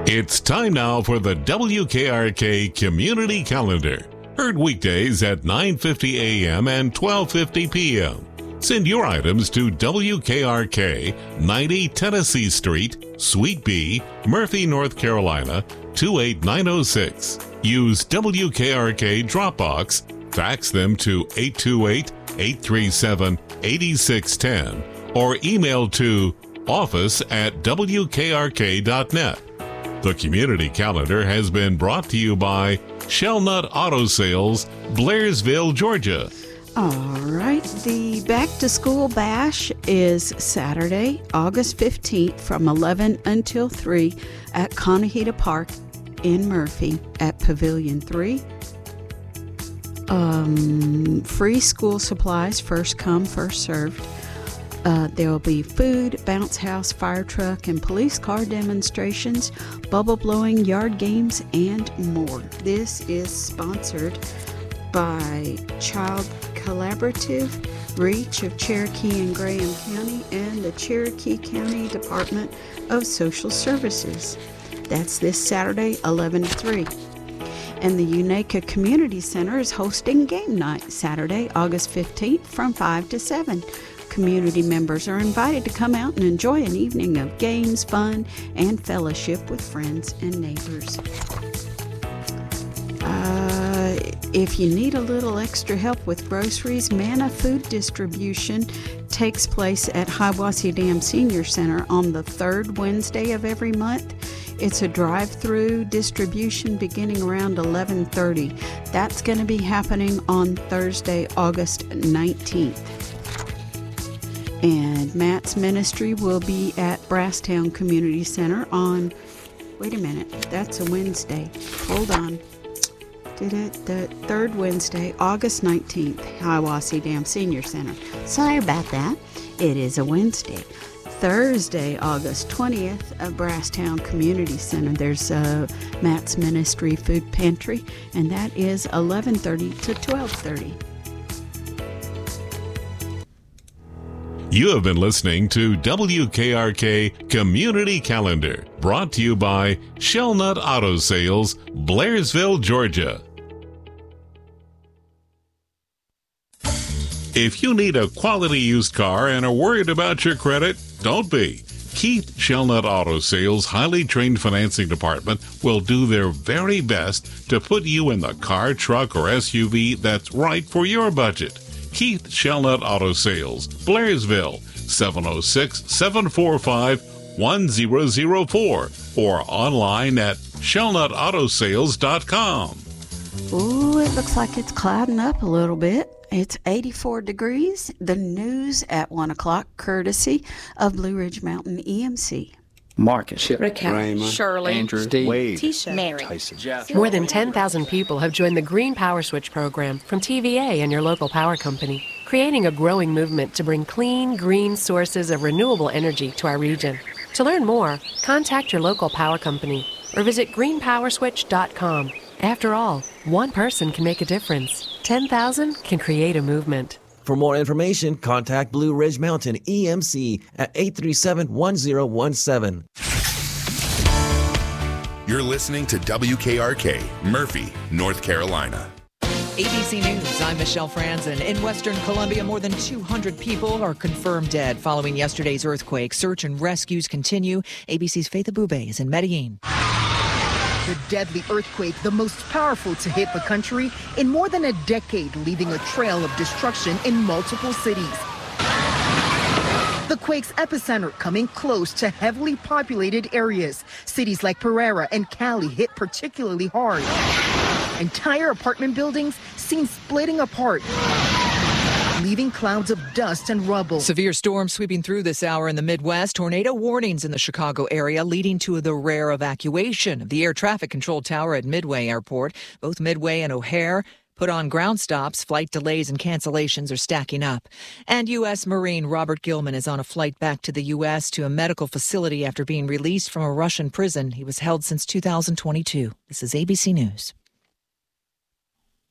It's time now for the WKRK Community Calendar. Heard weekdays at 9:50 a.m. and 12:50 p.m. Send your items to WKRK, 90 Tennessee Street, Suite B, Murphy, North Carolina, 28906. Use WKRK Dropbox. Fax them to 828-837-8610 or email to office@wkrk.net. The Community Calendar has been brought to you by Shellnut Auto Sales, Blairsville, Georgia. All right, the Back to School Bash is Saturday, August 15th from 11 until 3 at Conahita Park in Murphy at Pavilion 3. Free school supplies, first come, first served. There will be food, bounce house, fire truck, and police car demonstrations, bubble blowing, yard games, and more. This is sponsored by Child Collaborative, Reach of Cherokee and Graham County, and the Cherokee County Department of Social Services. That's this Saturday, 11 to 3. And the Unaka Community Center is hosting game night Saturday, August 15th from 5 to 7. Community members are invited to come out and enjoy an evening of games, fun, and fellowship with friends and neighbors. If you need a little extra help with groceries, Manna Food Distribution takes place at Hiawassee Dam Senior Center on the third Wednesday of every month. It's a drive-through distribution beginning around 11:30. That's going to be happening on Thursday, August 19th. And Matt's ministry will be at Brasstown Community Center on, wait a minute, that's a Wednesday. Hold on. The third Wednesday, August 19th, Hiawassee Dam Senior Center. Sorry about that. It is a Wednesday. Thursday, August 20th, at Brasstown Community Center. There's Matt's Ministry Food Pantry, and that is 11:30 to 12:30. You have been listening to WKRK Community Calendar, brought to you by Shellnut Auto Sales, Blairsville, Georgia. If you need a quality used car and are worried about your credit, don't be. Keith Shellnut Auto Sales' highly trained financing department will do their very best to put you in the car, truck, or SUV that's right for your budget. Keith Shellnut Auto Sales, Blairsville, 706-745-1004 or online at shellnutautosales.com. Ooh, it looks like it's clouding up a little bit. It's 84 degrees. The news at 1 o'clock, courtesy of Blue Ridge Mountain EMC. Marcus, Raquel, Raymond, Shirley, Andrew, Steve, Wade, Tisha, Mary, Tyson. More than 10,000 people have joined the Green Power Switch program from TVA and your local power company, creating a growing movement to bring clean, green sources of renewable energy to our region. To learn more, contact your local power company or visit greenpowerswitch.com. After all, one person can make a difference. 10,000 can create a movement. For more information, contact Blue Ridge Mountain EMC at 837-1017. You're listening to WKRK, Murphy, North Carolina. ABC News, I'm Michelle Franzen. In Western Colombia, more than 200 people are confirmed dead following yesterday's earthquake. Search and rescues continue. ABC's Faith Abube is in Medellin. The deadly earthquake, the most powerful to hit the country in more than a decade, leaving a trail of destruction in multiple cities. The quake's epicenter coming close to heavily populated areas. Cities like Pereira and Cali hit particularly hard. Entire apartment buildings seen splitting apart, leaving clouds of dust and rubble. Severe storms sweeping through this hour in the Midwest. Tornado warnings in the Chicago area, leading to the rare evacuation of the air traffic control tower at Midway Airport. Both Midway and O'Hare put on ground stops. Flight delays and cancellations are stacking up. And U.S. Marine Robert Gilman is on a flight back to the U.S. to a medical facility after being released from a Russian prison. He was held since 2022. This is ABC News.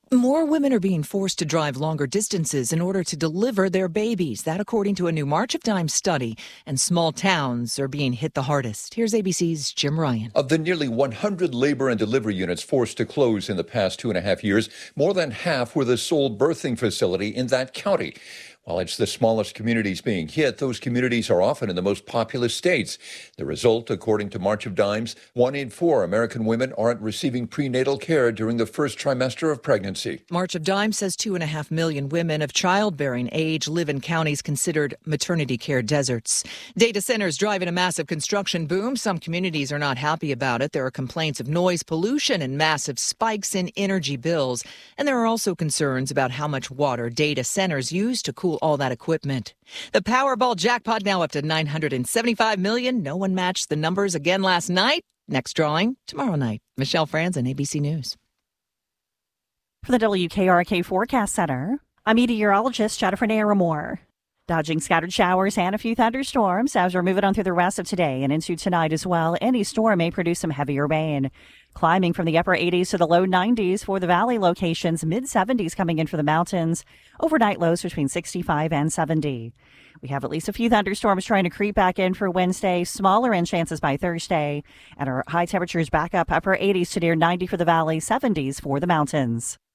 More women are being forced to drive longer distances in order to deliver their babies. That according to a new March of Dimes study. And small towns are being hit the hardest. Here's ABC's Jim Ryan. Of the nearly 100 labor and delivery units forced to close in the past 2.5 years, more than half were the sole birthing facility in that county. While it's the smallest communities being hit, those communities are often in the most populous states. The result, according to March of Dimes, 1 in 4 American women aren't receiving prenatal care during the first trimester of pregnancy. March of Dimes says 2.5 million women of childbearing age live in counties considered maternity care deserts. Data centers driving a massive construction boom. Some communities are not happy about it. There are complaints of noise pollution and massive spikes in energy bills. And there are also concerns about how much water data centers use to cool all that equipment. The Powerball jackpot now up to $975 million. No one matched the numbers again last night. Next drawing tomorrow night. Michelle Franzen, ABC News. For the WKRK Forecast Center, I'm meteorologist Jennifer Naramore. Dodging scattered showers and a few thunderstorms as we're moving on through the rest of today and into tonight as well. Any storm may produce some heavier rain. Climbing from the upper 80s to the low 90s for the valley locations, mid 70s coming in for the mountains. Overnight lows between 65 and 70. We have at least a few thunderstorms trying to creep back in for Wednesday, smaller in chances by Thursday, and our high temperatures back up upper 80s to near 90 for the valley, 70s for the mountains.